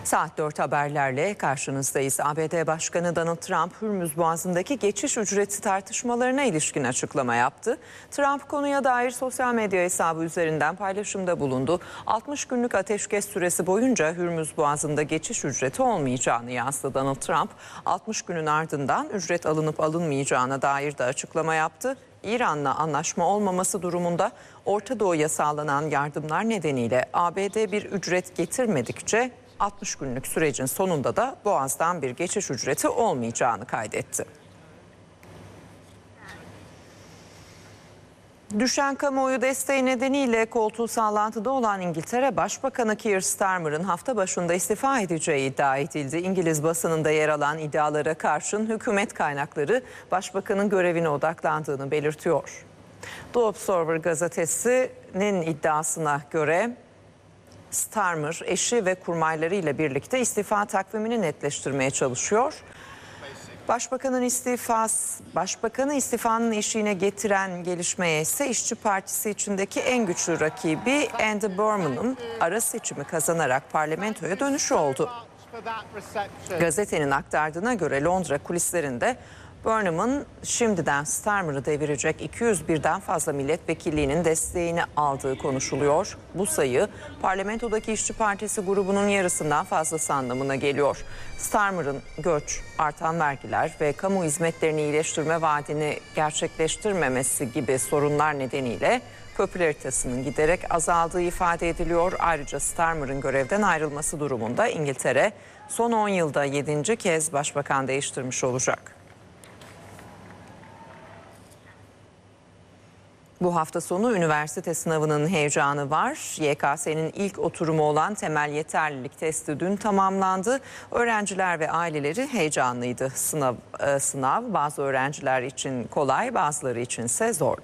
Saat 4 haberlerle karşınızdayız. ABD Başkanı Donald Trump, Hürmüz Boğazı'ndaki geçiş ücreti tartışmalarına ilişkin açıklama yaptı. Trump konuya dair sosyal medya hesabı üzerinden paylaşımda bulundu. 60 günlük ateşkes süresi boyunca Hürmüz Boğazı'nda geçiş ücreti olmayacağını yazdı Donald Trump. 60 günün ardından ücret alınıp alınmayacağına dair de açıklama yaptı. İran'la anlaşma olmaması durumunda Orta Doğu'ya sağlanan yardımlar nedeniyle ABD bir ücret getirmedikçe 60 günlük sürecin sonunda da Boğaz'dan bir geçiş ücreti olmayacağını kaydetti. Düşen kamuoyu desteği nedeniyle koltuğu sallantıda olan İngiltere Başbakanı Keir Starmer'ın hafta başında istifa edeceği iddia edildi. İngiliz basınında yer alan iddialara karşın hükümet kaynakları Başbakanın görevine odaklandığını belirtiyor. The Observer gazetesinin iddiasına göre Starmer eşi ve kurmaylarıyla birlikte istifa takvimini netleştirmeye çalışıyor. Başbakanı istifanın eşiğine getiren gelişmeye ise İşçi Partisi içindeki en güçlü rakibi Andy Burnham'ın ara seçimi kazanarak parlamentoya dönüşü oldu. Gazetenin aktardığına göre Londra kulislerinde Burnham'ın şimdiden Starmer'ı devirecek 201'den fazla milletvekilliğinin desteğini aldığı konuşuluyor. Bu sayı parlamentodaki İşçi Partisi grubunun yarısından fazlası anlamına geliyor. Starmer'ın göç, artan vergiler ve kamu hizmetlerini iyileştirme vaadini gerçekleştirmemesi gibi sorunlar nedeniyle popülaritesinin giderek azaldığı ifade ediliyor. Ayrıca Starmer'ın görevden ayrılması durumunda İngiltere son 10 yılda 7. kez başbakan değiştirmiş olacak. Bu hafta sonu üniversite sınavının heyecanı var. YKS'nin ilk oturumu olan temel yeterlilik testi dün tamamlandı. Öğrenciler ve aileleri heyecanlıydı. Sınav bazı öğrenciler için kolay, bazıları içinse zordu.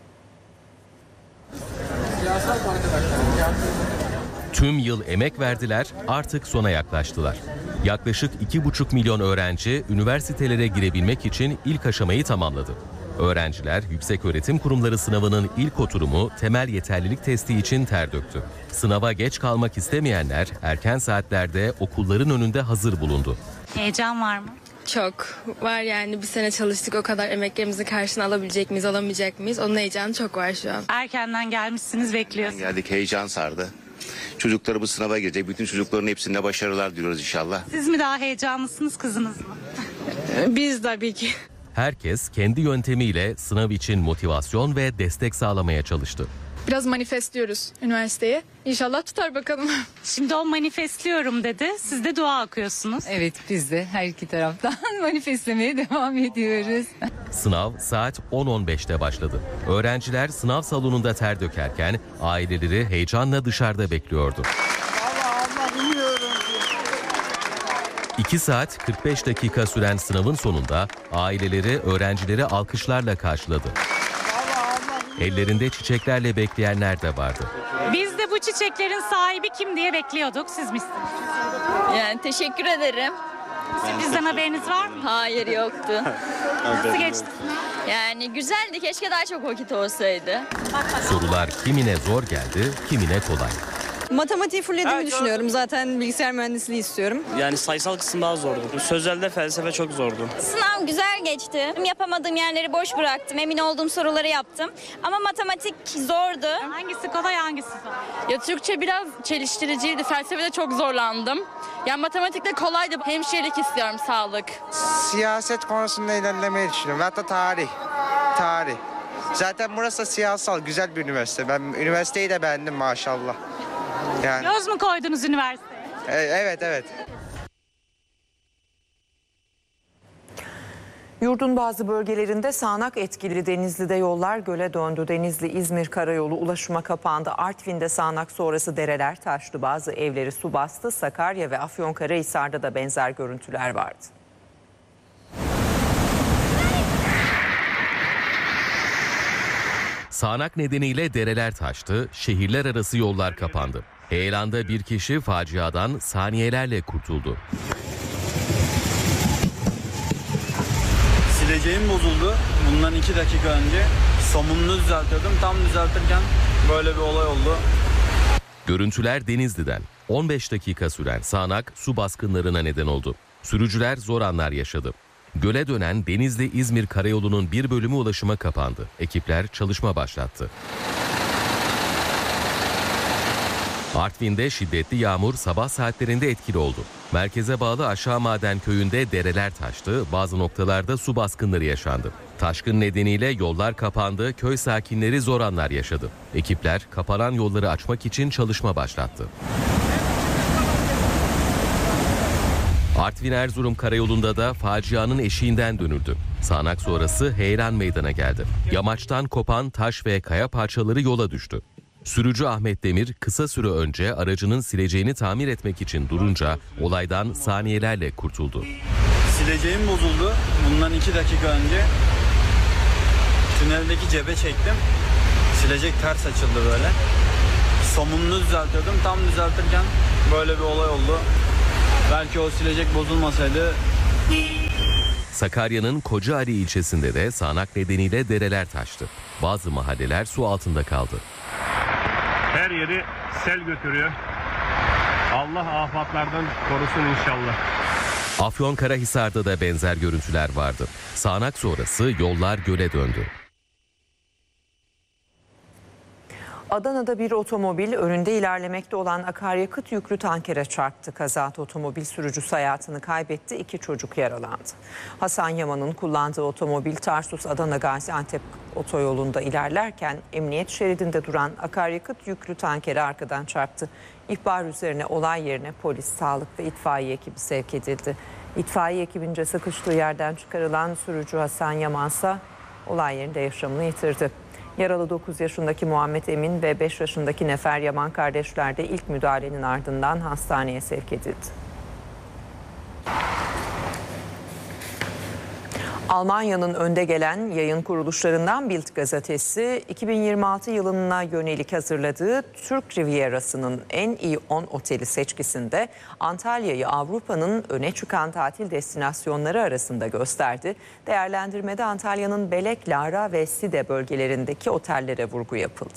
Tüm yıl emek verdiler, artık sona yaklaştılar. Yaklaşık 2,5 milyon öğrenci üniversitelere girebilmek için ilk aşamayı tamamladı. Öğrenciler yükseköğretim kurumları sınavının ilk oturumu temel yeterlilik testi için ter döktü. Sınava geç kalmak istemeyenler erken saatlerde okulların önünde hazır bulundu. Heyecan var mı? Çok var, yani bir sene çalıştık, o kadar emeklerimizi karşına alabilecek miyiz, alamayacak mıyız? Onun heyecanı çok var şu an. Erkenden gelmişsiniz, bekliyorsunuz. Geldik, heyecan sardı. Çocuklarımız sınava girecek. Bütün çocukların hepsine başarılar diliyoruz inşallah. Siz mi daha heyecanlısınız, kızınız mı? Biz tabii ki. Herkes kendi yöntemiyle sınav için motivasyon ve destek sağlamaya çalıştı. Biraz manifestliyoruz üniversiteye. İnşallah tutar bakalım. Şimdi o manifestliyorum dedi. Siz de dua okuyorsunuz. Evet, biz de her iki taraftan manifestlemeye devam ediyoruz. Sınav saat 10.15'te başladı. Öğrenciler sınav salonunda ter dökerken aileleri heyecanla dışarıda bekliyordu. 2 saat 45 dakika süren sınavın sonunda aileleri öğrencileri alkışlarla karşıladı. Ellerinde çiçeklerle bekleyenler de vardı. Biz de bu çiçeklerin sahibi kim diye bekliyorduk. Siz misiniz? Yani teşekkür ederim. Bizden haberiniz var mı? Hayır, yoktu. Nasıl geçti? Yani güzeldi, keşke daha çok vakit olsaydı. Sorular kimine zor geldi, kimine kolay. Matematiği fullediğimi düşünüyorum. Zaten bilgisayar mühendisliği istiyorum. Yani sayısal kısım daha zordu. Sözelde felsefe çok zordu. Sınav güzel geçti. Yapamadığım yerleri boş bıraktım. Emin olduğum soruları yaptım. Ama matematik zordu. Hangisi kolay, hangisi zor? Ya Türkçe biraz çeliştiriciydi. Felsefede çok zorlandım. Ya matematikte kolaydı. Hemşirelik istiyorum, sağlık. Siyaset konusunda ilerlemeyi düşünüyorum. Hatta tarih. Zaten burası da siyasal, güzel bir üniversite. Ben üniversiteyi de beğendim maşallah. Yani. Göz mü koydunuz üniversiteye? Evet. Yurdun bazı bölgelerinde sağanak etkili. Denizli'de yollar göle döndü. Denizli-İzmir karayolu ulaşıma kapandı. Artvin'de sağanak sonrası dereler taştı. Bazı evleri su bastı. Sakarya ve Afyonkarahisar'da da benzer görüntüler vardı. Sağanak nedeniyle dereler taştı, şehirler arası yollar kapandı. Heyelan'da bir kişi faciadan saniyelerle kurtuldu. Sileceğim bozuldu. Bundan 2 dakika önce somununu düzeltiyordum. Tam düzeltirken böyle bir olay oldu. Görüntüler Denizli'den. 15 dakika süren sağanak su baskınlarına neden oldu. Sürücüler zor anlar yaşadı. Göle dönen Denizli-İzmir karayolunun bir bölümü ulaşıma kapandı. Ekipler çalışma başlattı. Artvin'de şiddetli yağmur sabah saatlerinde etkili oldu. Merkeze bağlı Aşağı Maden Köyü'nde dereler taştı, bazı noktalarda su baskınları yaşandı. Taşkın nedeniyle yollar kapandı, köy sakinleri zor anlar yaşadı. Ekipler kapanan yolları açmak için çalışma başlattı. Artvin-Erzurum karayolunda da facianın eşiğinden dönüldü. Sağanak sonrası heyelan meydana geldi. Yamaçtan kopan taş ve kaya parçaları yola düştü. Sürücü Ahmet Demir kısa süre önce aracının sileceğini tamir etmek için durunca olaydan saniyelerle kurtuldu. Sileceğim bozuldu. Bundan 2 dakika önce tüneldeki cebe çektim. Silecek ters açıldı böyle. Somununu düzeltiyordum. Tam düzeltirken böyle bir olay oldu. Belki o silecek bozulmasaydı. Sakarya'nın Kocaeli ilçesinde de sağanak nedeniyle dereler taştı. Bazı mahalleler su altında kaldı. Her yeri sel götürüyor. Allah afatlardan korusun inşallah. Afyonkarahisar'da da benzer görüntüler vardı. Sağanak sonrası yollar göle döndü. Adana'da bir otomobil önünde ilerlemekte olan akaryakıt yüklü tankere çarptı. Kazada otomobil sürücüsü hayatını kaybetti, 2 çocuk yaralandı. Hasan Yaman'ın kullandığı otomobil Tarsus-Adana Gaziantep otoyolunda ilerlerken emniyet şeridinde duran akaryakıt yüklü tankere arkadan çarptı. İhbar üzerine olay yerine polis, sağlık ve itfaiye ekibi sevk edildi. İtfaiye ekibince sıkıştığı yerden çıkarılan sürücü Hasan Yaman ise olay yerinde yaşamını yitirdi. Yaralı 9 yaşındaki Muhammed Emin ve 5 yaşındaki Nefer Yaman kardeşler de ilk müdahalenin ardından hastaneye sevk edildi. Almanya'nın önde gelen yayın kuruluşlarından Bild gazetesi 2026 yılına yönelik hazırladığı Türk Rivierası'nın en iyi 10 oteli seçkisinde Antalya'yı Avrupa'nın öne çıkan tatil destinasyonları arasında gösterdi. Değerlendirmede Antalya'nın Belek, Lara ve Side bölgelerindeki otellere vurgu yapıldı.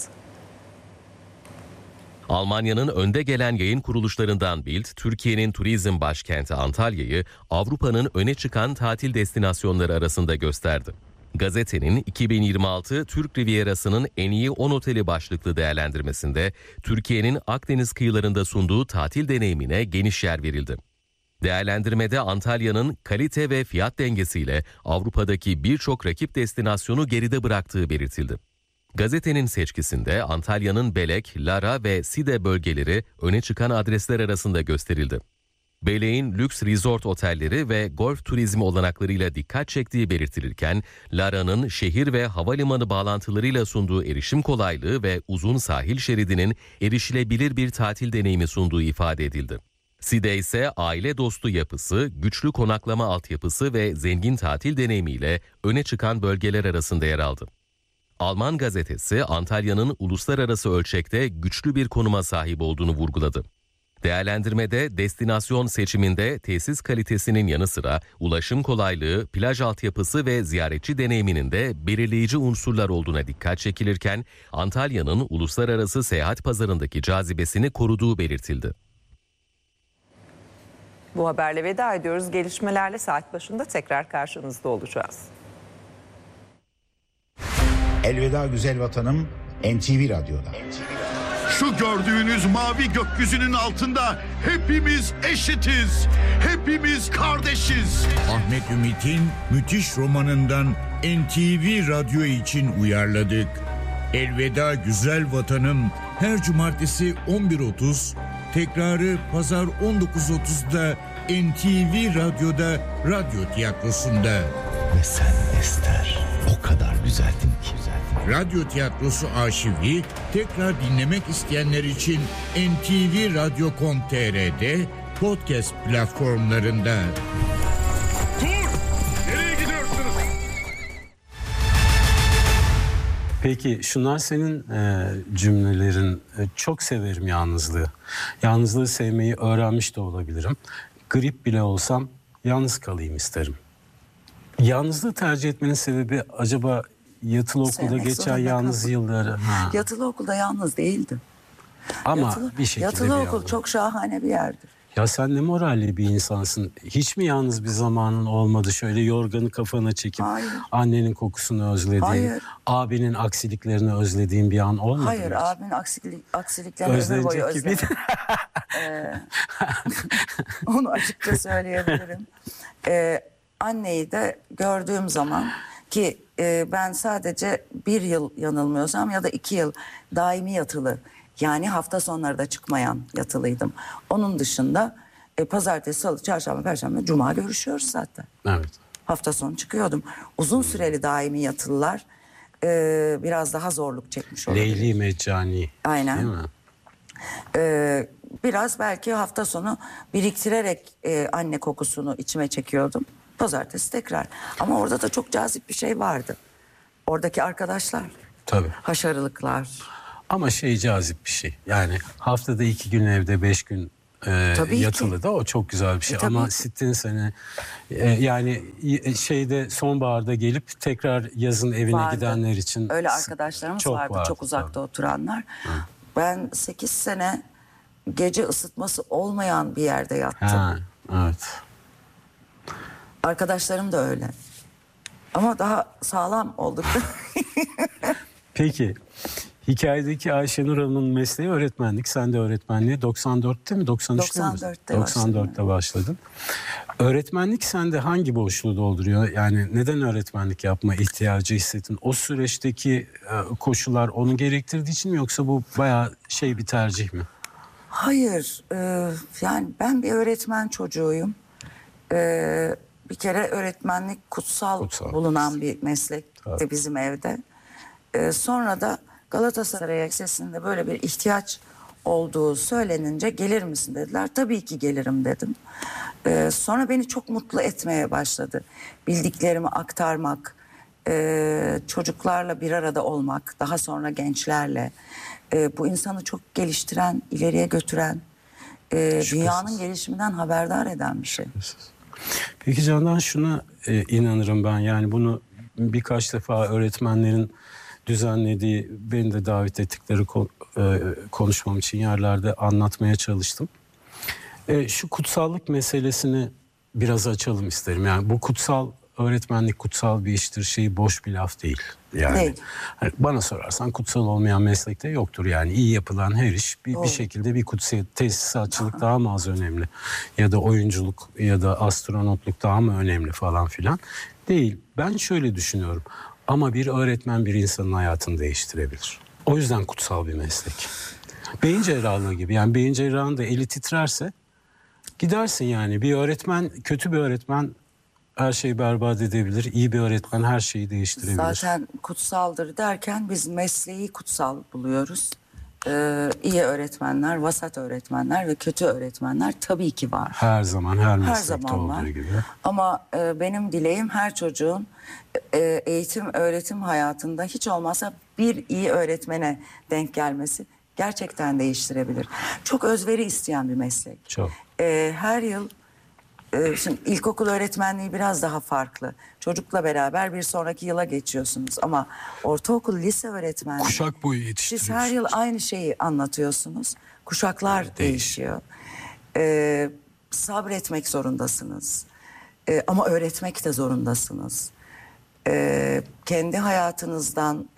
Almanya'nın önde gelen yayın kuruluşlarından Bild, Türkiye'nin turizm başkenti Antalya'yı Avrupa'nın öne çıkan tatil destinasyonları arasında gösterdi. Gazetenin 2026 Türk Rivierası'nın en iyi 10 oteli başlıklı değerlendirmesinde Türkiye'nin Akdeniz kıyılarında sunduğu tatil deneyimine geniş yer verildi. Değerlendirmede Antalya'nın kalite ve fiyat dengesiyle Avrupa'daki birçok rakip destinasyonu geride bıraktığı belirtildi. Gazetenin seçkisinde Antalya'nın Belek, Lara ve Side bölgeleri öne çıkan adresler arasında gösterildi. Belek'in lüks resort otelleri ve golf turizmi olanaklarıyla dikkat çektiği belirtilirken, Lara'nın şehir ve havalimanı bağlantılarıyla sunduğu erişim kolaylığı ve uzun sahil şeridinin erişilebilir bir tatil deneyimi sunduğu ifade edildi. Side ise aile dostu yapısı, güçlü konaklama altyapısı ve zengin tatil deneyimiyle öne çıkan bölgeler arasında yer aldı. Alman gazetesi Antalya'nın uluslararası ölçekte güçlü bir konuma sahip olduğunu vurguladı. Değerlendirmede destinasyon seçiminde tesis kalitesinin yanı sıra ulaşım kolaylığı, plaj altyapısı ve ziyaretçi deneyiminin de belirleyici unsurlar olduğuna dikkat çekilirken Antalya'nın uluslararası seyahat pazarındaki cazibesini koruduğu belirtildi. Bu haberle veda ediyoruz. Gelişmelerle saat başında tekrar karşınızda olacağız. Elveda güzel vatanım NTV Radyo'da. Şu gördüğünüz mavi gökyüzünün altında hepimiz eşitiz. Hepimiz kardeşiz. Ahmet Ümit'in müthiş romanından NTV Radyo için uyarladık. Elveda güzel vatanım her cumartesi 11.30, tekrarı pazar 19.30'da NTV Radyo'da Radyo Tiyatrosu'nda. Ve sen Ester o kadar güzeldin ki. Radyo Tiyatrosu arşivi tekrar dinlemek isteyenler için ntvradyo.com.tr'de podcast platformlarında. Dur! Nereye gidiyorsunuz? Peki şunlar senin cümlelerin. Çok severim yalnızlığı. Yalnızlığı sevmeyi öğrenmiş de olabilirim. Grip bile olsam yalnız kalayım isterim. Yalnızlığı tercih etmenin sebebi acaba yatılı okulda geçen yalnız yılları? Yatılı okulda yalnız değildim. Ama bir şekilde yatılı bir okul yandan. çok şahane bir yerdir. Ya sen ne moralli bir insansın. Hiç mi yalnız bir zamanın olmadı? Şöyle yorganı kafana çekip annenin kokusunu özlediğin, Hayır. abinin aksiliklerini özlediğin bir an olmadı mı? Hayır, hiç? abimin aksiliklerini ömür boyu Özlenecek gibi. özledim. Onu açıkça söyleyebilirim. Anneyi de gördüğüm zaman ki ben sadece 1 yıl yanılmıyorsam ya da 2 yıl daimi yatılı, yani hafta sonları da çıkmayan yatılıydım. Onun dışında pazartesi, salı, çarşamba, perşembe, cuma görüşüyoruz zaten. Evet. Hafta sonu çıkıyordum. Uzun süreli daimi yatılılar biraz daha zorluk çekmiş olabilir. Leyli Meccani. Aynen. Değil mi? Biraz belki hafta sonu biriktirerek anne kokusunu içime çekiyordum. Pazartesi tekrar. Ama orada da çok cazip bir şey vardı. Oradaki arkadaşlar. Tabii. Haşarılıklar. Ama cazip bir şey. Yani haftada 2 gün evde, 5 gün yatılı da o çok güzel bir şey. Ama sittin sene yani sonbaharda gelip tekrar yazın evine Vardı. Gidenler için Öyle arkadaşlarımız çok vardı çok uzakta oturanlar. Ben 8 sene gece ısıtması olmayan bir yerde yattım. Ha, evet. Arkadaşlarım da öyle. Ama daha sağlam olduk. Peki. Hikayedeki Ayşenur Hanım'ın mesleği öğretmenlik. Sen de öğretmenliğe 94'te mi? 93'te mi? 94'te başladın. Öğretmenlik sende hangi boşluğu dolduruyor? Yani neden öğretmenlik yapma ihtiyacı hissettin? O süreçteki koşullar onu gerektirdiği için mi, yoksa bu bayağı bir tercih mi? Hayır. Yani ben bir öğretmen çocuğuyum. Bir kere öğretmenlik kutsal bulunan bir meslekti bizim evde. Sonra da Galatasaray Lisesi'nde böyle bir ihtiyaç olduğu söylenince gelir misin dediler. Tabii ki gelirim dedim. Sonra beni çok mutlu etmeye başladı. Bildiklerimi aktarmak, çocuklarla bir arada olmak, daha sonra gençlerle. Bu insanı çok geliştiren, ileriye götüren, dünyanın gelişiminden haberdar eden bir şey. Peki Candan, şuna inanırım ben. Yani bunu birkaç defa öğretmenlerin düzenlediği, beni de davet ettikleri konuşmam için yerlerde anlatmaya çalıştım. Şu kutsallık meselesini biraz açalım isterim. Yani bu öğretmenlik kutsal bir iştir, boş bir laf değil. Yani hani bana sorarsan kutsal olmayan meslekte yoktur. Yani iyi yapılan her iş bir şekilde bir kutsal, tesisatçılık daha mı az önemli? Ya da oyunculuk ya da astronotluk daha mı önemli falan filan? Değil. Ben şöyle düşünüyorum. Ama bir öğretmen bir insanın hayatını değiştirebilir. O yüzden kutsal bir meslek. Beyin cerrahlığı gibi. Yani beyin cerrahının da eli titrerse gidersin yani. Bir öğretmen, kötü bir öğretmen her şeyi berbat edebilir. İyi bir öğretmen her şeyi değiştirebilir. Zaten kutsaldır derken biz mesleği kutsal buluyoruz. İyi öğretmenler, vasat öğretmenler ve kötü öğretmenler tabii ki var. Her zaman, her meslekte olduğu gibi. Ama benim dileğim her çocuğun eğitim, öğretim hayatında hiç olmazsa bir iyi öğretmene denk gelmesi gerçekten değiştirebilir. Çok özveri isteyen bir meslek. Çok. Her yıl şimdi ilkokul öğretmenliği biraz daha farklı. Çocukla beraber bir sonraki yıla geçiyorsunuz. Ama ortaokul, lise öğretmenliği... Kuşak boyu yetiştiriyorsunuz. Siz her yıl aynı şeyi anlatıyorsunuz. Kuşaklar değişiyor. Sabretmek zorundasınız. Ama öğretmek de zorundasınız. Kendi hayatınızdan,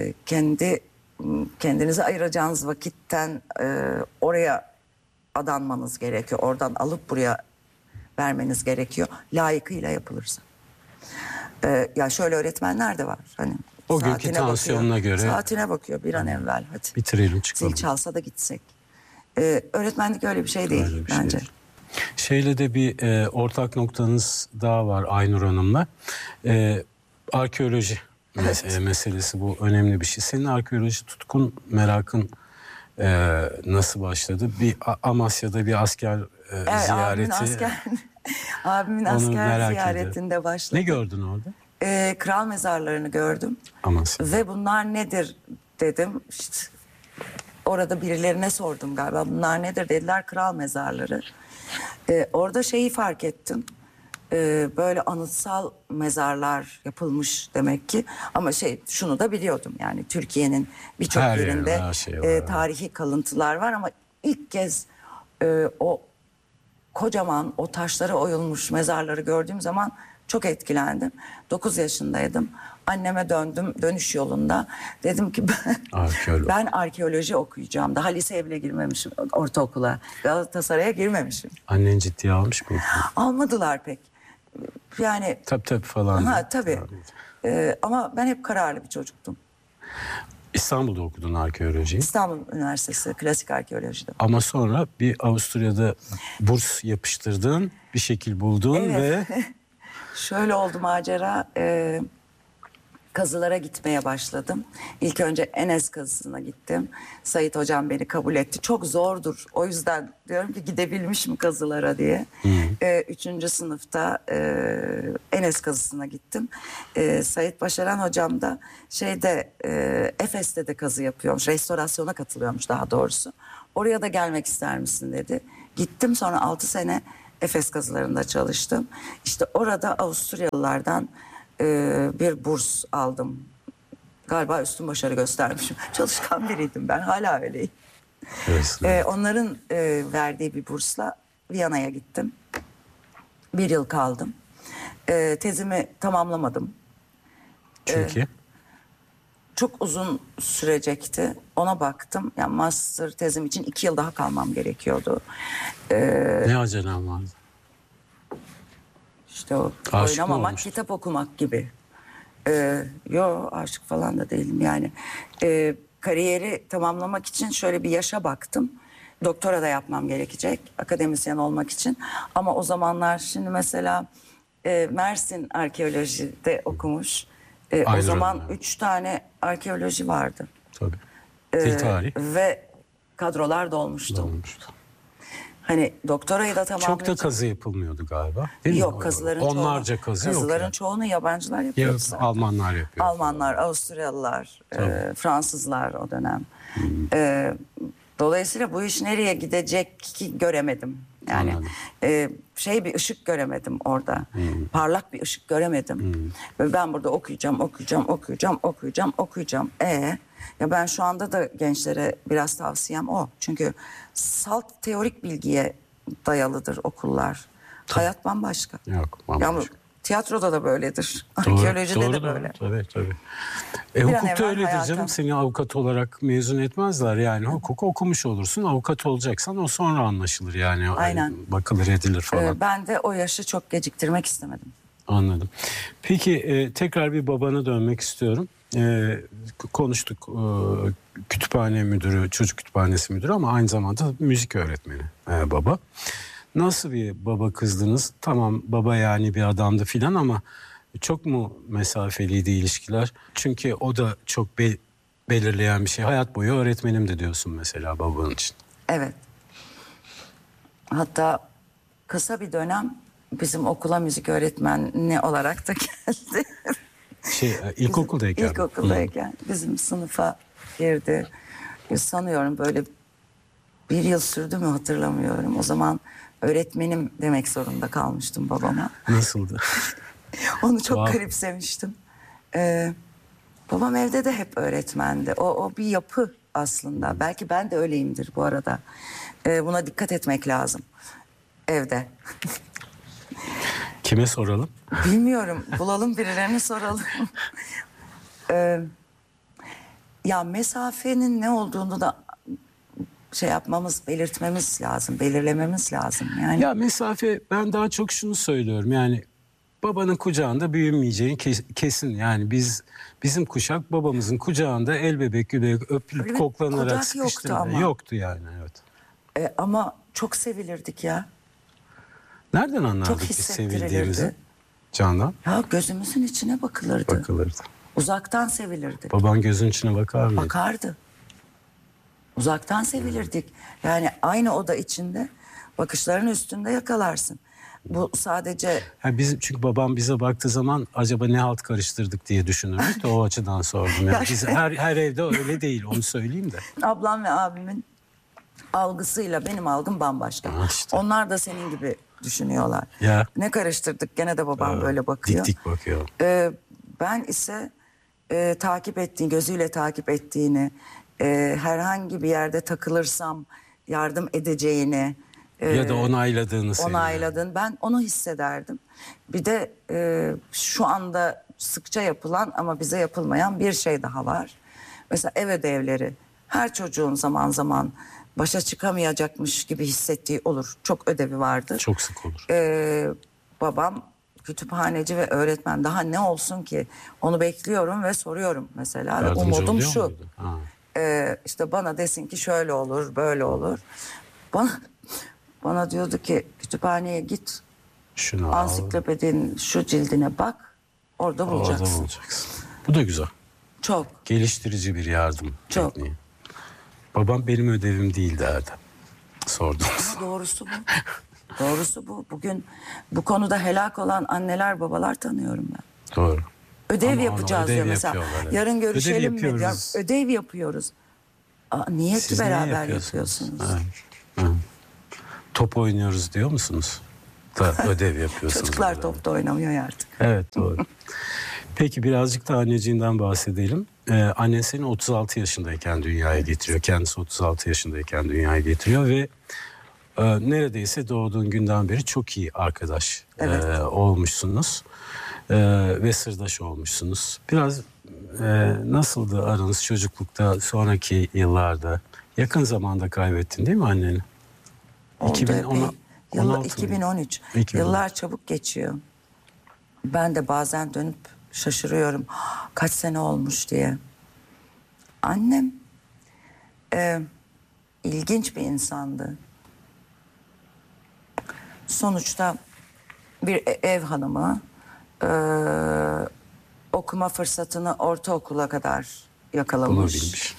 kendinize ayıracağınız vakitten oraya adanmanız gerekiyor. Oradan alıp buraya vermeniz gerekiyor. Layıkıyla yapılırsa. Ya şöyle öğretmenler de var. Hani o günkü tansiyonuna göre. Saatine bakıyor bir an evvel. Hadi. Bitirelim, çıkalım. Zil çalsa da gitsek. Öğretmenlik öyle bir şey değil bence. Şeyle de bir ortak noktanız daha var Aynur Hanım'la. Arkeoloji meselesi, bu önemli bir şey. Senin arkeoloji tutkun, merakın nasıl başladı? Bir Amasya'da bir asker ziyareti. Abimin asker ziyaretinde başladı. Ne gördün orada? Kral mezarlarını gördüm. Amasya'da. Ve bunlar nedir dedim. İşte orada birilerine sordum galiba. Bunlar nedir dediler, kral mezarları. Orada şeyi fark ettim. böyle anıtsal mezarlar yapılmış demek ki. Ama şunu da biliyordum yani Türkiye'nin birçok Her yerinde yerinde her şey var. tarihi kalıntılar var ama ilk kez o kocaman o taşlara oyulmuş mezarları gördüğüm zaman çok etkilendim. 9 yaşındaydım. Anneme döndüm dönüş yolunda. Dedim ki ben arkeoloji okuyacağım. Daha liseye bile girmemişim ortaokula. Galatasaray'a girmemişim. Annen ciddiye almış mıydı? Almadılar pek. Yani Tabii falan. Tabii. Ama ben hep kararlı bir çocuktum. İstanbul'da okudun arkeolojiyi. İstanbul Üniversitesi klasik arkeolojide. Ama sonra bir Avusturya'da burs yapıştırdın, bir şekil buldun ve... Şöyle oldu macera. Kazılara gitmeye başladım. İlk önce Enes kazısına gittim. Sait hocam beni kabul etti. Çok zordur. O yüzden diyorum ki gidebilmiş mi kazılara diye. 3. sınıfta Enes kazısına gittim. Sait Başaran hocam da Efes'te de kazı yapıyormuş. Restorasyona katılıyormuş daha doğrusu. Oraya da gelmek ister misin dedi. Gittim, sonra 6 sene Efes kazılarında çalıştım. İşte orada Avusturyalılardan bir burs aldım. Galiba üstün başarı göstermişim. Çalışkan biriydim ben. Hala öyleyim. Onların verdiği bir bursla Viyana'ya gittim. 1 yıl kaldım. Tezimi tamamlamadım. Çünkü? Çok uzun sürecekti. Ona baktım. Yani master tezim için 2 yıl daha kalmam gerekiyordu. Ne acelem vardı? İşte o Aşık oynamamak, kitap okumak gibi. Aşık falan da değilim yani. Kariyeri tamamlamak için şöyle bir yaşa baktım. Doktora da yapmam gerekecek akademisyen olmak için. Ama o zamanlar şimdi mesela Mersin arkeolojide okumuş. O zaman 3 tane arkeoloji vardı. Tabii. Dil tarih. Ve kadrolar dolmuştu. Hani doktorayı da tamamlayacak. Çok da kazı yapılmıyordu galiba. Değil Yok, mi? kazıların Onlarca kazı yok. Kazıların çoğunu yabancılar yapıyordu zaten. Almanlar yapıyor. Almanlar, Avusturyalılar, Fransızlar o dönem. Dolayısıyla bu iş nereye gidecek ki göremedim. Yani bir ışık göremedim orada. Parlak bir ışık göremedim. Ve ben burada okuyacağım. Ya ben şu anda da gençlere biraz tavsiyem o. Çünkü salt teorik bilgiye dayalıdır okullar. Hayat bambaşka. Yok, bambaşka. Yani tiyatroda da böyledir. Arkeolojide de böyle. Tabii. Hukukta öyledir canım. Seni avukat olarak mezun etmezler. Yani hukuku okumuş olursun. Avukat olacaksan o sonra anlaşılır yani. Aynen. Bakılır edilir falan. Ben de o yaşı çok geciktirmek istemedim. Anladım. Peki tekrar bir babana dönmek istiyorum. Konuştuk, kütüphane müdürü, çocuk kütüphanesi müdürü ama aynı zamanda müzik öğretmeni baba. Nasıl bir baba kızdınız? Tamam, baba yani bir adamdı filan ama çok mu mesafeliydi ilişkiler? Çünkü o da çok belirleyen bir şey. Hayat boyu öğretmenim de diyorsun mesela babanın için. Evet. Hatta kısa bir dönem bizim okula müzik öğretmeni olarak da geldi. İlkokuldayken. İlkokuldayken bizim sınıfa girdi. Sanıyorum böyle 1 yıl sürdü mü hatırlamıyorum. O zaman öğretmenim demek zorunda kalmıştım babama. Nasıldı? Onu çok garipsemiştim. Babam evde de hep öğretmendi. O bir yapı aslında. Belki ben de öyleyimdir bu arada. Buna dikkat etmek lazım evde. Kime soralım? Bilmiyorum. Bulalım, birilerine soralım. Ya mesafenin ne olduğunu da belirtmemiz lazım, belirlememiz lazım. Yani. Ya mesafe, ben daha çok şunu söylüyorum. Yani babanın kucağında büyümeyeceğin kesin. Yani bizim kuşak babamızın kucağında el bebek gülerek öpülüp koklanarak sıkıştırıldı. Yoktu yani, evet. Ama çok sevilirdik ya. Nereden anlardık biz sevildiğimizi Canan? Ya gözümüzün içine bakılırdı. Uzaktan sevilirdi. Baban gözün içine bakar mıydı? Bakardı. Uzaktan sevilirdik. Yani aynı oda içinde bakışların üstünde yakalarsın. Bu sadece... Yani çünkü babam bize baktığı zaman acaba ne halt karıştırdık diye düşünürdük de o açıdan sordum. Yani biz her evde öyle değil, onu söyleyeyim de. Ablam ve abimin algısıyla benim algım bambaşka. İşte. Onlar da senin gibi düşünüyorlar. Ya. Ne karıştırdık gene de babam böyle bakıyor. Dik dik bakıyor. Ben ise gözüyle takip ettiğini, herhangi bir yerde takılırsam yardım edeceğini, ya da onayladığını. Ben onu hissederdim. Bir de şu anda sıkça yapılan ama bize yapılmayan bir şey daha var. Mesela ev ödevleri. Her çocuğun zaman zaman başa çıkamayacakmış gibi hissettiği olur. Çok ödevi vardır. Çok sık olur. Babam kütüphaneci ve öğretmen. Daha ne olsun ki? Onu bekliyorum ve soruyorum mesela. Ve umudum şu. İşte bana desin ki şöyle olur, böyle olur. Bana diyordu ki kütüphaneye git. Şunu ansiklopedinin şu cildine bak. Orada bulacaksın. Bu da güzel. Çok. Geliştirici bir yardım tekniği. Babam benim ödevim değil derdi. Sordum. Doğrusu bu. Doğrusu bu. Bugün bu konuda helak olan anneler babalar tanıyorum ben. Doğru. Ödev yapacağız diyor mesela. Yarın görüşelim mi? Ödev yapıyoruz. Niye ki beraber yapıyorsunuz? Evet. Top oynuyoruz diyor musunuz? Ödev yapıyorsunuz. Çocuklar top da oynamıyor artık. Evet doğru. Peki birazcık da anneciğinden bahsedelim. Annen seni 36 yaşındayken dünyaya getiriyor. Kendisi 36 yaşındayken dünyaya getiriyor ve neredeyse doğduğun günden beri çok iyi arkadaş olmuşsunuz. Ve sırdaş olmuşsunuz. Biraz nasıldı aranız çocuklukta, sonraki yıllarda? Yakın zamanda kaybettin değil mi anneni? 2013. Yıllar çabuk geçiyor. Ben de bazen dönüp şaşırıyorum. Kaç sene olmuş diye. Annem ilginç bir insandı. Sonuçta bir ev hanımı, okuma fırsatını ortaokula kadar yakalamış.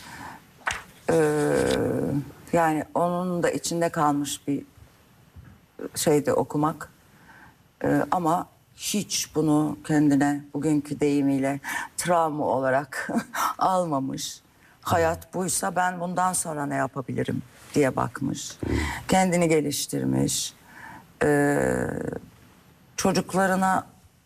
Yani onun da içinde kalmış bir şeydi okumak. Ama hiç bunu kendine bugünkü deyimiyle travma olarak almamış. Hayat buysa ben bundan sonra ne yapabilirim diye bakmış. Kendini geliştirmiş. Çocuklarına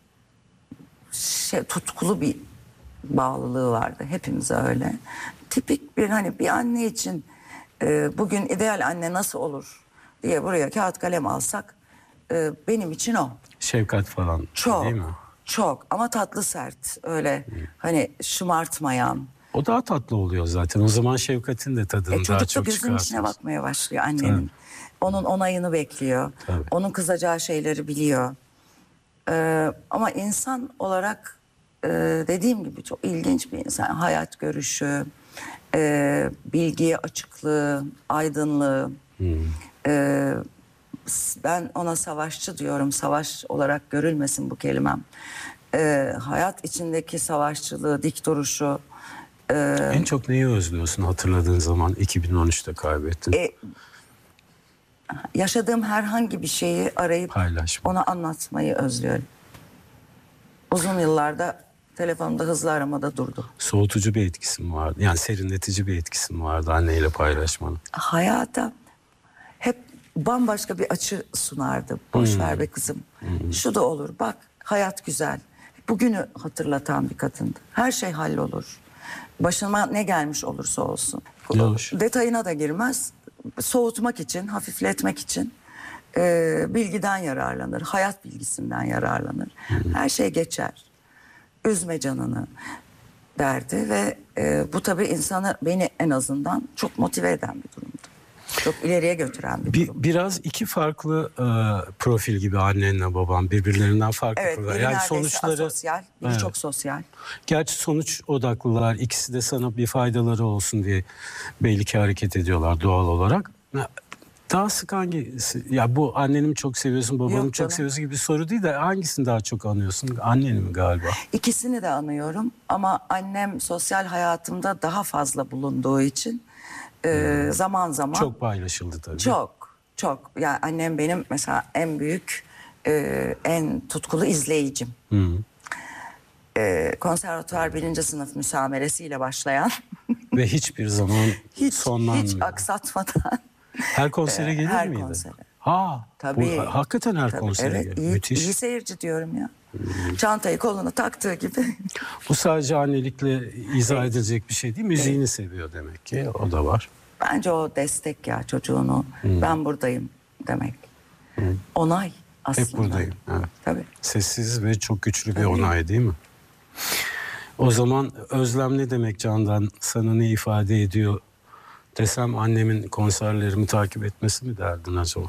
tutkulu bir bağlılığı vardı. Hepimize öyle. Tipik bir anne için bugün ideal anne nasıl olur diye buraya kağıt kalem alsak benim için o. Şefkat falan çok, değil mi? Çok ama tatlı sert öyle şımartmayan. O daha tatlı oluyor zaten. O zaman şefkatin de tadını daha çok çıkartır. Çocuk da gözünün içine bakmaya başlıyor annenin. Tabii. Onun onayını bekliyor. Tabii. Onun kızacağı şeyleri biliyor. Ama insan olarak dediğim gibi çok ilginç bir insan. Hayat görüşü, bilgiye açıklığı, aydınlığı. Ben ona savaşçı diyorum. Savaş olarak görülmesin bu kelimem. Hayat içindeki savaşçılığı, dik duruşu. En çok neyi özlüyorsun hatırladığın zaman 2013'te kaybettin? Yaşadığım herhangi bir şeyi arayıp ona anlatmayı özlüyorum. Uzun yıllarda telefonumda hızlı aramada durdu. Soğutucu bir etkisi mi vardı? Yani serinletici bir etkisi mi vardı anneyle paylaşmanın? Hayata hep bambaşka bir açı sunardı. Boş ver be kızım. Şu da olur bak hayat güzel. Bugünü hatırlatan bir kadındı. Her şey hallolur. Başıma ne gelmiş olursa olsun. Detayına da girmez. Soğutmak için, hafifletmek için bilgiden yararlanır. Hayat bilgisinden yararlanır. Her şey geçer. Üzme canını derdi ve bu tabii insanı, beni en azından çok motive eden bir durumdu. Çok ileriye götüren bir durum. Biraz iki farklı profil gibi annenle babam birbirlerinden farklı. Evet, biri yani sonuçları asosyal, biri çok sosyal. Gerçi sonuç odaklılar. İkisi de sana bir faydaları olsun diye belli ki hareket ediyorlar doğal olarak. Daha sık hangisi? Ya bu anneni mi çok seviyorsun, babanı mı çok seviyorsun gibi bir soru değil de hangisini daha çok anıyorsun? Anneni mi galiba? İkisini de anıyorum ama annem sosyal hayatımda daha fazla bulunduğu için zaman zaman. Çok paylaşıldı tabii. Çok. Yani annem benim mesela en büyük, en tutkulu izleyicim. Konservatuvar 1. sınıf müsameresiyle başlayan. Ve hiçbir zaman sonlanmıyor. Hiç aksatmadan. Her konsere gelir miydi? Konsere. Tabii. Bu hakikaten her konsere Evet, geliyor. Müthiş. iyi seyirci diyorum ya. Çantayı koluna taktığı gibi. Bu sadece annelikle izah edilecek bir şey değil. Müziğini seviyor demek ki. O da var. Bence o destek ya çocuğunu. Ben buradayım demek. Onay aslında. Hep buradayım. Evet. Tabii. Sessiz ve çok güçlü bir onay değil mi? O zaman özlem ne demek Candan? Sana ne ifade ediyor desem annemin konserlerimi takip etmesi mi derdin acaba?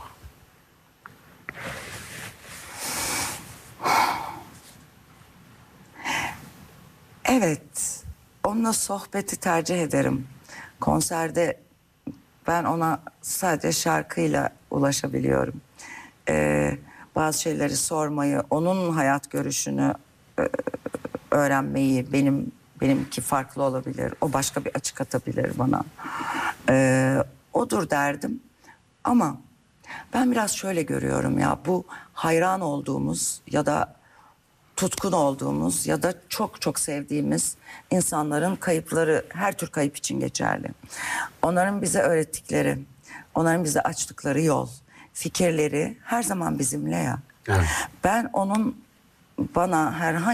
Evet. Onunla sohbeti tercih ederim. Konserde ben ona sadece şarkıyla ulaşabiliyorum. Bazı şeyleri sormayı, onun hayat görüşünü öğrenmeyi, benimki farklı olabilir. O başka bir açı katabilir bana. Odur derdim. Ama ben biraz şöyle görüyorum ya, bu hayran olduğumuz ya da tutkun olduğumuz ya da çok çok sevdiğimiz insanların kayıpları her tür kayıp için geçerli. Onların bize öğrettikleri, onların bize açtıkları yol, fikirleri her zaman bizimle ya. Evet. Ben onun bana herhangi